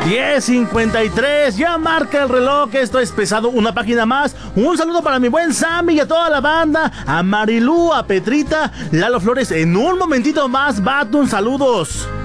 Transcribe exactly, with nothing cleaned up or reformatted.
diez cincuenta y tres, ya marca el reloj, esto es Pesado, una página más. Un saludo para mi buen Sammy y a toda la banda, a Marilú, a Petrita, Lalo Flores. En un momentito más, Batun, saludos.